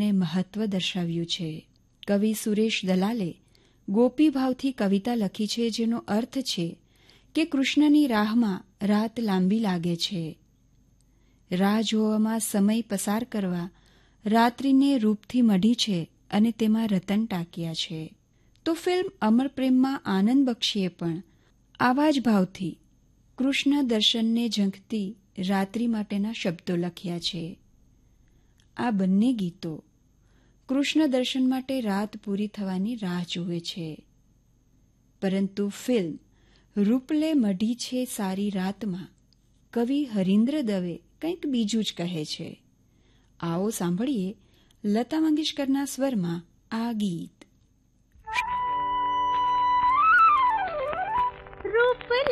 અને મહત્વ દર્શાવ્યું છે. કવિ સુરેશ દલાલે ગોપી ભાવથી કવિતા લખી છે, જેનો અર્થ છે કે કૃષ્ણની રાહમાં રાત લાંબી લાગે છે. રાહ જોવામાં સમય પસાર કરવા રાત્રિને રૂપથી મઢી છે અને તેમાં રતન ટાંક્યા છે. તો ફિલ્મ અમર પ્રેમમાં આનંદ બક્ષીએ પણ આવા જ ભાવથી કૃષ્ણ દર્શનને ઝંખતી રાત્રિ માટેના શબ્દો લખ્યા છે. આ બંને ગીતો કૃષ્ણ દર્શન માટે રાત પૂરી થવાની રાહ જુએ છે. પરંતુ ફિલ્મ રૂપલે મઢી છે સારી રાતમાં કવિ હરીન્દ્ર દવે કંઈક બીજું જ કહે છે. આવો સાંભળીએ લતા મંગેશકરના સ્વરમાં આ ગીત.